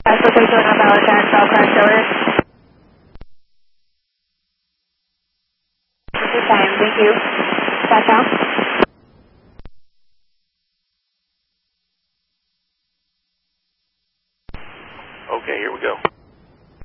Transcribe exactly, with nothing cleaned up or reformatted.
That's what they're doing on Valentine, South Crash Shoulder. Good time, thank you. Back down. Okay, here we go.